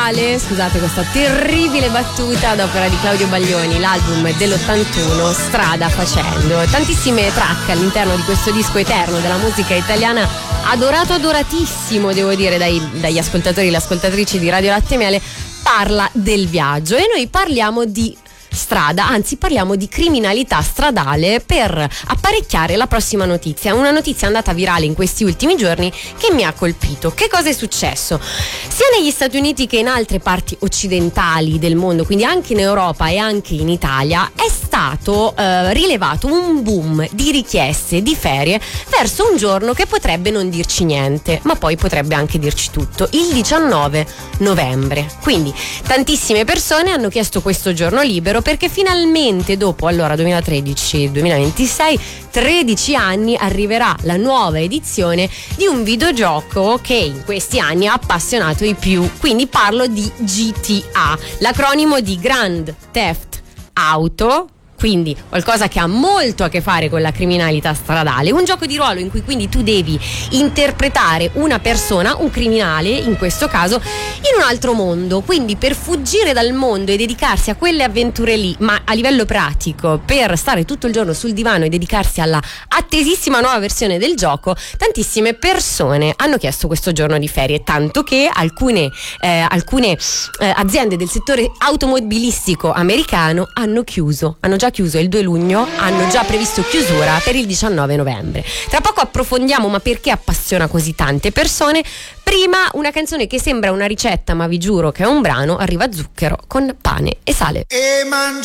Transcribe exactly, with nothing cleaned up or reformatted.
stradale, scusate questa terribile battuta ad opera di Claudio Baglioni, l'album dell'ottantuno, Strada Facendo. Tantissime track all'interno di questo disco eterno della musica italiana, adorato, adoratissimo, devo dire, dai, dagli ascoltatori e le ascoltatrici di Radio Latte e Miele. Parla del viaggio e noi parliamo di strada, anzi parliamo di criminalità stradale per apparecchiare la prossima notizia, una notizia andata virale in questi ultimi giorni che mi ha colpito. Che cosa è successo? Sia negli Stati Uniti che in altre parti occidentali del mondo, quindi anche in Europa e anche in Italia, è stato eh, rilevato un boom di richieste di ferie verso un giorno che potrebbe non dirci niente, ma poi potrebbe anche dirci tutto, il diciannove novembre. Quindi tantissime persone hanno chiesto questo giorno libero perché finalmente dopo allora duemilatredici duemilaventisei, tredici anni, arriverà la nuova edizione di un videogioco che in questi anni ha appassionato i più. Quindi parlo di G T A, l'acronimo di Grand Theft Auto, quindi qualcosa che ha molto a che fare con la criminalità stradale, un gioco di ruolo in cui quindi tu devi interpretare una persona, un criminale in questo caso, in un altro mondo. Quindi per fuggire dal mondo e dedicarsi a quelle avventure lì, ma a livello pratico, per stare tutto il giorno sul divano e dedicarsi alla attesissima nuova versione del gioco, tantissime persone hanno chiesto questo giorno di ferie, tanto che alcune, eh, alcune eh, aziende del settore automobilistico americano hanno chiuso, hanno già chiuso il due luglio, hanno già previsto chiusura per il diciannove novembre. Tra poco approfondiamo ma perché appassiona così tante persone. Prima una canzone che sembra una ricetta ma vi giuro che è un brano, arriva Zucchero con Pane e Sale. E mangiare